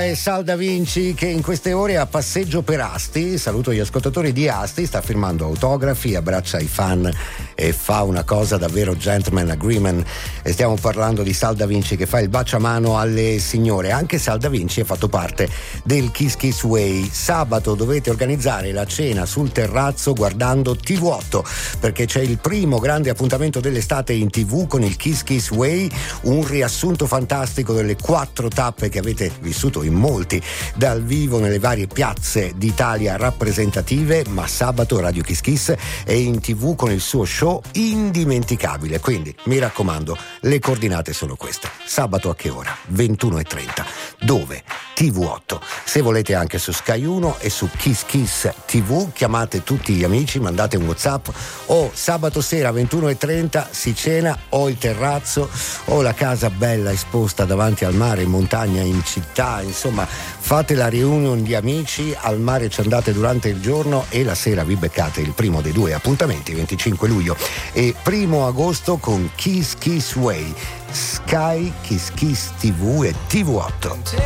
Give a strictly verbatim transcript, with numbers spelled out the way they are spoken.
è Sal Da Vinci che in queste ore è a passeggio per Asti. Saluto gli ascoltatori di Asti, sta firmando autografi, abbraccia i fan e fa una cosa davvero gentleman agreement. E stiamo parlando di Sal Da Vinci che fa il baciamano alle signore. Anche Sal Da Vinci ha fatto parte del Kiss Kiss Way. Sabato dovete organizzare la cena sul terrazzo guardando T V otto, perché c'è il primo grande appuntamento dell'estate in TV con il Kiss Kiss Way, un riassunto fantastico delle quattro tappe che avete vissuto in molti dal vivo nelle varie piazze d'Italia rappresentative, ma sabato Radio Kiss Kiss è in TV con il suo show indimenticabile. Quindi mi raccomando, le coordinate sono queste: sabato a che ora? ventuno e trenta. Dove? T V otto. Se volete anche su Sky uno e su Kiss Kiss T V, chiamate tutti gli amici, mandate un WhatsApp, o sabato sera ventuno e trenta si cena, o il terrazzo o la casa bella esposta davanti al mare, in montagna, in città, insomma fate la reunion di amici, al mare ci andate durante il giorno e la sera vi beccate il primo dei due appuntamenti, venticinque luglio e primo agosto con Kiss Kiss Way, Sky, Kiss Kiss T V e T V otto.